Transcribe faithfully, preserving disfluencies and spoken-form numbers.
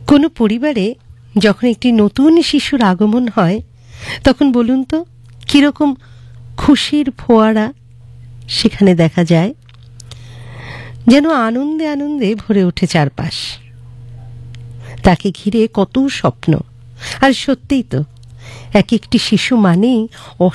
কোনো পরিবারে যখন একটি নতুন শিশুর আগমন হয় তখন বলুন তো কিরকম খুশির ফোয়ারা সেখানে দেখা যায়, যেন আনন্দে আনন্দে ভরে ওঠে চারপাশ। তাকে ঘিরে কত স্বপ্ন। আর সত্যিই তো এক একটি শিশু মানেই